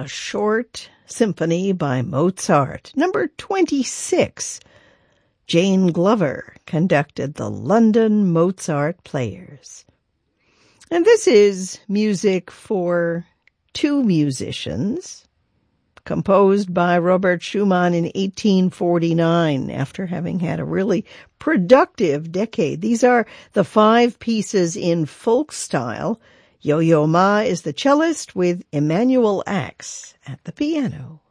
a short symphony by Mozart. Number 26, Jane Glover conducted the London Mozart Players. And this is music for two musicians, composed by Robert Schumann in 1849 after having had a really productive decade. These are the 5 pieces in folk style. Yo-Yo Ma is the cellist with Emanuel Ax at the piano.